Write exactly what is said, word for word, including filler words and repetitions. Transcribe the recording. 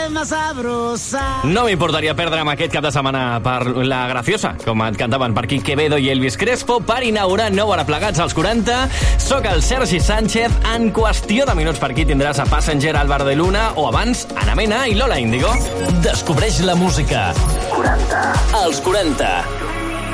más sabrosa. No m'importaria perdre'm aquest cap de setmana per La Graciosa, com et cantaven per Quique Quevedo i Elvis Crespo, per inaugurar nou hora plegats als quaranta. Soc el Sergi Sánchez. En qüestió de minuts per aquí tindràs a Passenger, Álvaro de Luna, o abans, Ana Mena i Lola Índigo. Descobreix la música. quaranta. Els quaranta.